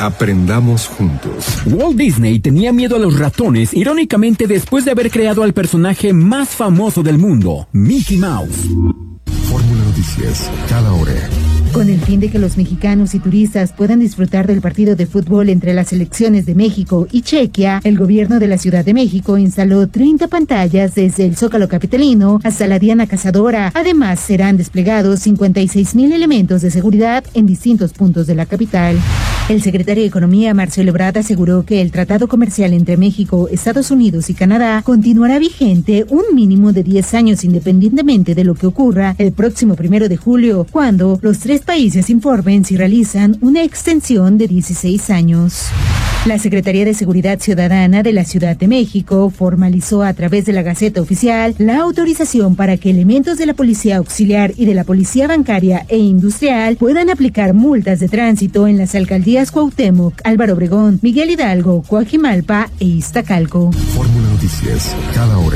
Aprendamos juntos. Walt Disney tenía miedo a los ratones, irónicamente después de haber creado al personaje más famoso del mundo, Mickey Mouse. Fórmula Noticias, cada hora. Con el fin de que los mexicanos y turistas puedan disfrutar del partido de fútbol entre las selecciones de México y Chequia, el gobierno de la Ciudad de México instaló 30 pantallas desde el Zócalo capitalino hasta la Diana Cazadora. Además, serán desplegados 56,000 elementos de seguridad en distintos puntos de la capital. El secretario de Economía, Marcelo Ebrard, aseguró que el tratado comercial entre México, Estados Unidos y Canadá continuará vigente un mínimo de 10 años independientemente de lo que ocurra el próximo 1 de julio, cuando los tres países informen si realizan una extensión de 16 años. La Secretaría de Seguridad Ciudadana de la Ciudad de México formalizó a través de la Gaceta Oficial la autorización para que elementos de la Policía Auxiliar y de la Policía Bancaria e Industrial puedan aplicar multas de tránsito en las alcaldías Cuauhtémoc, Álvaro Obregón, Miguel Hidalgo, Coajimalpa e Iztacalco. Fórmula Noticias, cada hora.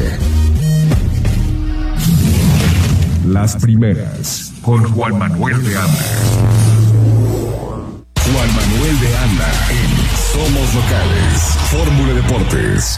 Las primeras, con Juan Manuel de Anda. Juan Manuel de Anda en Somos Locales, Fórmula Deportes.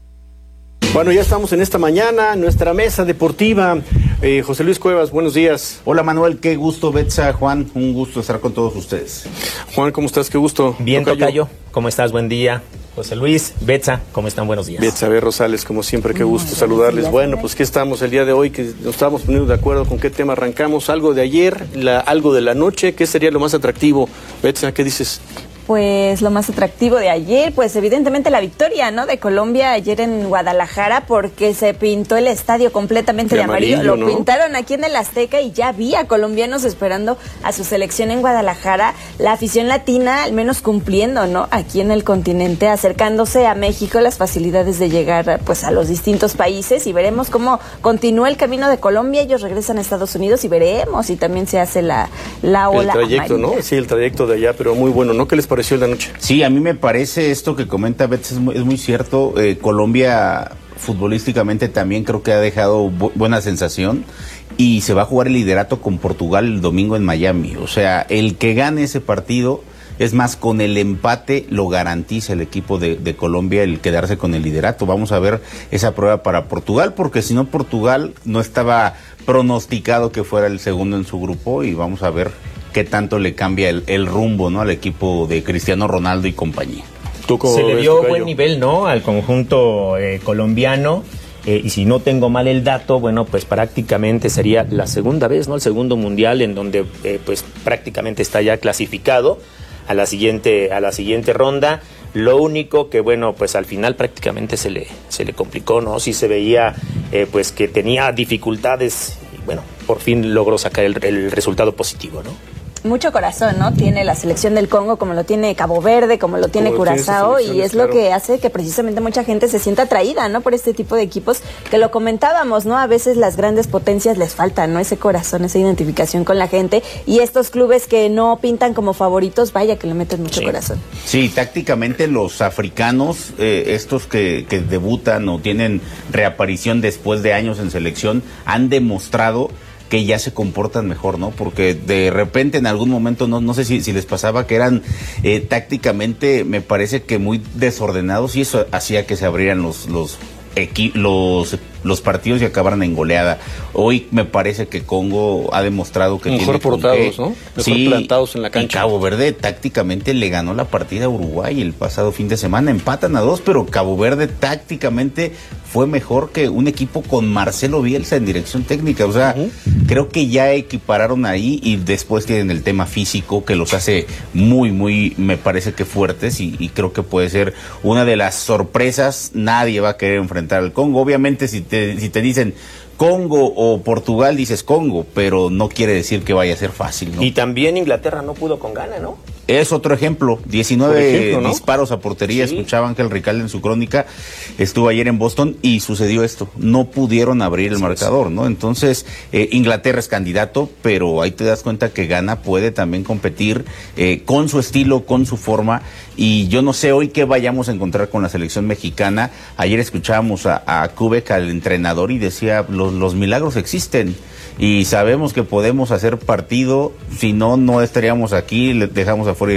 Bueno, ya estamos en esta mañana, nuestra mesa deportiva. José Luis Cuevas, buenos días. Hola Manuel, qué gusto, Betsa, Juan, un gusto estar con todos ustedes. Juan, ¿cómo estás? Qué gusto. Bien, Tocayo, ¿cómo estás? Buen día. José Luis, Betsa, ¿cómo están? Buenos días. Betsa B. Rosales, como siempre, qué gusto saludarles. Bueno, pues ¿qué estamos el día de hoy? Que nos estamos poniendo de acuerdo con qué tema arrancamos. Algo de ayer, algo de la noche. ¿Qué sería lo más atractivo? Betsa, ¿qué dices? Pues lo más atractivo de ayer, pues evidentemente la victoria, ¿no? De Colombia ayer en Guadalajara, porque se pintó el estadio completamente de amarillo. Lo pintaron aquí en el Azteca y ya había colombianos esperando a su selección en Guadalajara. La afición latina al menos cumpliendo, ¿no? Aquí en el continente, acercándose a México, las facilidades de llegar pues a los distintos países, y veremos cómo continúa el camino de Colombia. Ellos regresan a Estados Unidos y veremos si también se hace la ola el trayecto, amarilla. ¿no? Sí, el trayecto de allá, pero muy bueno, ¿no? ¿Qué les pareció en la noche? Sí, a mí me parece esto que comenta Betts es muy cierto. Colombia futbolísticamente también creo que ha dejado buena sensación y se va a jugar el liderato con Portugal el domingo en Miami. O sea, el que gane ese partido, es más, con el empate lo garantiza el equipo de Colombia el quedarse con el liderato. Vamos a ver esa prueba para Portugal, porque si no, Portugal no estaba pronosticado que fuera el segundo en su grupo, y vamos a ver qué tanto le cambia el rumbo, ¿no?, al equipo de Cristiano Ronaldo y compañía. Se le dio buen nivel, ¿no?, al conjunto colombiano, y si no tengo mal el dato, bueno, pues prácticamente sería la segunda vez, ¿no?, el segundo mundial en donde pues prácticamente está ya clasificado a la siguiente ronda. Lo único que, bueno, pues al final prácticamente se le complicó, ¿no? Sí se veía pues que tenía dificultades y, bueno, por fin logró sacar el resultado positivo, ¿no? Mucho corazón, ¿no? Tiene la selección del Congo, como lo tiene Cabo Verde, como lo tiene Curazao, y es lo que hace que precisamente mucha gente se sienta atraída, ¿no?, por este tipo de equipos, que lo comentábamos, ¿no? A veces las grandes potencias les falta, ¿no?, ese corazón, esa identificación con la gente, y estos clubes que no pintan como favoritos, vaya que le meten mucho corazón. Sí, tácticamente los africanos, estos que debutan o tienen reaparición después de años en selección, han demostrado que ya se comportan mejor, ¿no? Porque de repente en algún momento, no sé si les pasaba que eran tácticamente, me parece que muy desordenados, y eso hacía que se abrieran los partidos y acabaran en goleada. Hoy me parece que Congo ha demostrado que mejor portados, ¿no? Mejor plantados en la cancha. Y Cabo Verde tácticamente le ganó la partida a Uruguay el pasado fin de semana. Empatan a 2, pero Cabo Verde tácticamente fue mejor que un equipo con Marcelo Bielsa en dirección técnica. O sea, creo que ya equipararon ahí, y después tienen el tema físico que los hace muy, me parece que fuertes, y creo que puede ser una de las sorpresas. Nadie va a querer enfrentar al Congo. Obviamente, si te dicen Congo o Portugal, dices Congo, pero no quiere decir que vaya a ser fácil, ¿no? Y también Inglaterra no pudo con Ghana, ¿no? Es otro ejemplo, 19 disparos a portería. Sí. Escuchaba Ángel Ricalde en su crónica, estuvo ayer en Boston y sucedió esto, no pudieron abrir el marcador, ¿no? Entonces, Inglaterra es candidato, pero ahí te das cuenta que Ghana puede también competir con su estilo, con su forma, y yo no sé hoy qué vayamos a encontrar con la selección mexicana. Ayer escuchábamos a Kubek, al entrenador, y decía, los milagros existen. Y sabemos que podemos hacer partido, si no, no estaríamos aquí, le dejamos afuera